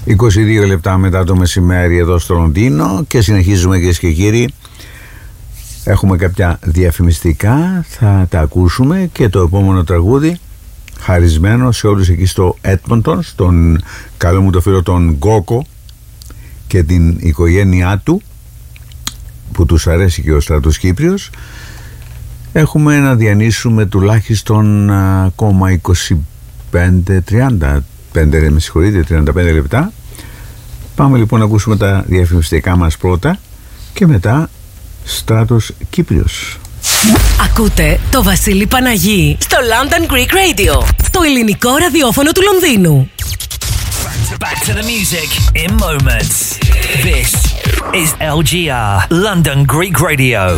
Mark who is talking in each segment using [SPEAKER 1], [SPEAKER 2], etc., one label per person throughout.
[SPEAKER 1] 22 λεπτά μετά το μεσημέρι εδώ στο Λονδίνο και συνεχίζουμε, κυρίες και κύριοι. Έχουμε κάποια διαφημιστικά, θα τα ακούσουμε, και το επόμενο τραγούδι χαρισμένο σε όλους εκεί στο Edmonton, στον καλό μου το φίλο τον Γκόκο και την οικογένειά του, που τους αρέσει και ο Στράτος Κύπριος. Έχουμε να διανύσουμε τουλάχιστον ακόμα 35 λεπτά. Πάμε λοιπόν να ακούσουμε τα διαφημιστικά μας πρώτα και μετά Στράτος Κύπριος.
[SPEAKER 2] Ακούτε το Βασίλη Παναγί στο London Greek Radio, το ελληνικό ραδιόφωνο του Λονδίνου.
[SPEAKER 3] Back to the music in moments. This is LGR, London Greek Radio.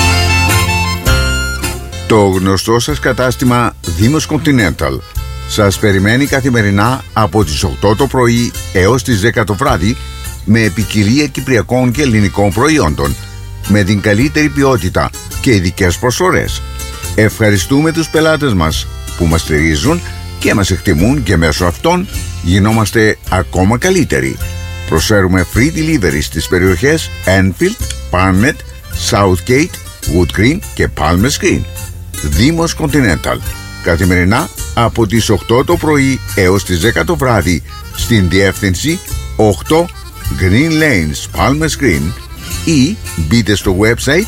[SPEAKER 1] Το γνωστό σας κατάστημα Δήμος Continental σας περιμένει καθημερινά από τις 8 το πρωί έως τις 10 το βράδυ με ποικιλία κυπριακών και ελληνικών προϊόντων, με την καλύτερη ποιότητα και ειδικές προσφορές. Ευχαριστούμε τους πελάτες μας που μας στηρίζουν και μας εκτιμούν, και μέσω αυτών γινόμαστε ακόμα καλύτεροι. Προσφέρουμε free delivery στις περιοχές Enfield, Barnet, Southgate, Wood Green και Palmer's Green. Δήμος Continental, καθημερινά από τις 8 το πρωί έως τις 10 το βράδυ στην διεύθυνση 8 Green Lanes, Palmer's Green, ή μπείτε στο website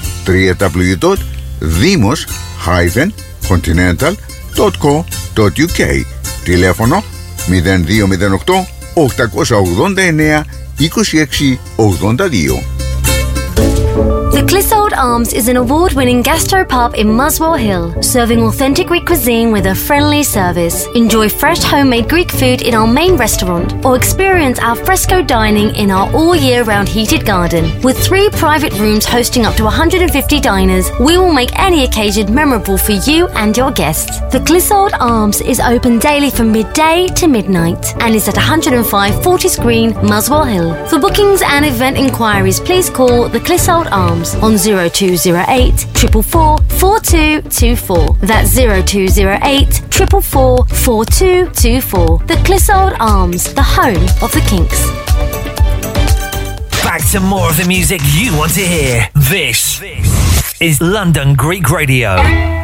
[SPEAKER 1] www.dimos-continental.co.uk. Τηλέφωνο 0208 889 2682.
[SPEAKER 4] The Clissold Arms is an award-winning gastropub in Muswell Hill, serving authentic Greek cuisine with a friendly service. Enjoy fresh homemade Greek food in our main restaurant, or experience our fresco dining in our all-year-round heated garden. With 3 private rooms hosting up to 150 diners, we will make any occasion memorable for you and your guests. The Clissold Arms is open daily from midday to midnight and is at 105 Fortis Green, Muswell Hill. For bookings and event inquiries, please call the Clissold Arms on 0208 444 4224. That's 0208 444 4224. The Clissold Arms, the home of the Kinks.
[SPEAKER 3] Back to more of the music you want to hear. This is London Greek Radio.